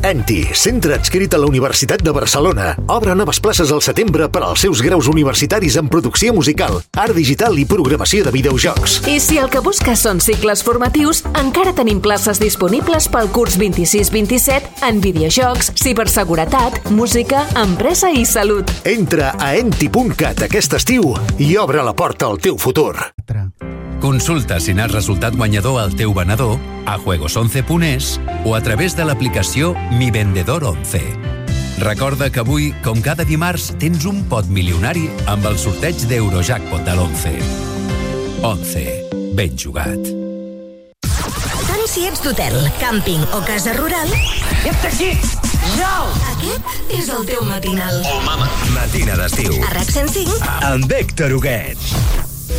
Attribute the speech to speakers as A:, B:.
A: ENTI, centre adscrit a la Universitat de Barcelona. Obre noves places al setembre per als seus graus universitaris en producció musical, art digital i programació de videojocs.
B: I si el que busques són cicles formatius, encara tenim places disponibles pel curs 26-27 en videojocs, ciberseguretat, música, empresa i salut.
A: Entra a enti.cat aquest estiu i obre la porta al teu futur.
C: Consulta si n'has resultat guanyador al teu venedor a juegos11.es o a través de l'aplicació Mi Vendedor 11. Recorda que avui, com cada dimarts, tens un pot milionari amb el sorteig d'Eurojackpot de l'11. 11. Ben jugat.
D: Tant si ets d'hotel, càmping o casa rural...
E: Ets aquí! No!
D: Aquest és el teu matinal.
E: Oh, mama.
C: Matina d'estiu.
D: A RAC 105.
C: Amb Héctor Huguet.